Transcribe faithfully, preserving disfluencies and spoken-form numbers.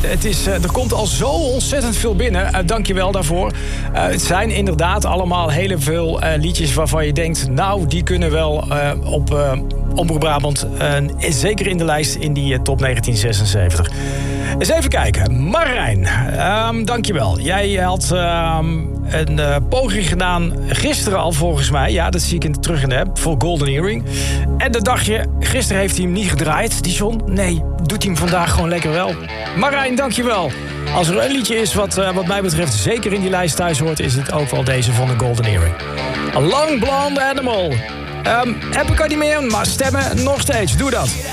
Het is, uh, er komt al zo ontzettend veel binnen. Uh, Dank je wel daarvoor. Uh, het zijn inderdaad allemaal hele veel uh, liedjes waarvan je denkt... nou, die kunnen wel uh, op uh, Omroep Brabant... Uh, zeker in de lijst in die uh, top negentien zesenzeventig. Eens even kijken. Marijn, um, dank je wel. Jij had um, een uh, poging gedaan gisteren al volgens mij. Ja, dat zie ik in, terug in de app. Voor Golden Earring. En dan dacht je, gisteren heeft hij hem niet gedraaid, Dijon. Nee, doet hij hem vandaag gewoon lekker wel. Marijn, dank je wel. Als er een liedje is wat, uh, wat mij betreft zeker in die lijst thuis hoort... is het ook wel deze van de Golden Earring. A Long Blonde Animal. Um, appen kan niet meer, maar stemmen nog steeds. Doe dat.